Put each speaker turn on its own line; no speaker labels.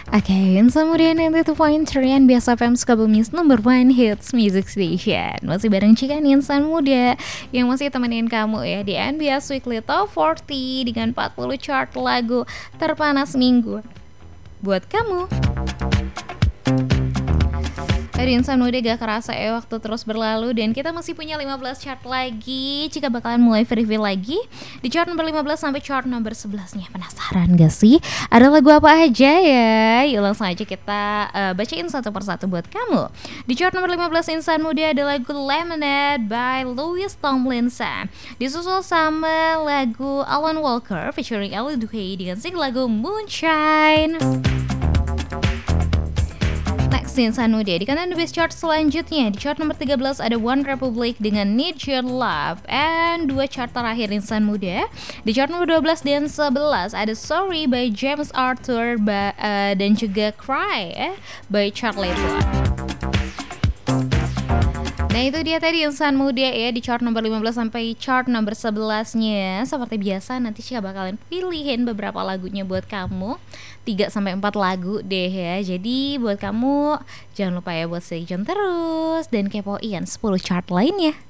Oke, Insan Muda 92.3 NBS FM Sukabumi's number one hits music station. Masih bareng Cikan Insan Muda yang masih temenin kamu ya di NBS Weekly Top 40 dengan 40 chart lagu terpanas minggu buat kamu. Dari Insan Muda gak kerasa ya waktu terus berlalu dan kita masih punya 15 chart lagi. Jika bakalan mulai review lagi di chart nomor 15 sampai chart nomor 11-nya. Penasaran gak sih? Ada lagu apa aja ya? Yuk langsung aja kita bacain satu persatu buat kamu. Di chart nomor 15 Insan Muda ada lagu Lemonade by Louis Tomlinson. Disusul sama lagu Alan Walker featuring Ellie Duhey dengan single lagu Moonshine. Next Insan Muda di kanan The Best Chart selanjutnya. Di chart nomor 13 ada One Republic dengan Need Your Love. And dua chart terakhir Insan Muda. Di chart nomor 12 dan 11 ada Sorry by James Arthur dan juga Cry by Charlie Puth. Nah itu dia tadi Insan Muda ya di chart nomor 15 sampai chart nomor 11-nya. Seperti biasa nanti Cika bakalan pilihin beberapa lagunya buat kamu 3 sampai 4 lagu deh ya. Jadi buat kamu jangan lupa ya buat stay tune terus dan kepoin 10 chart lainnya.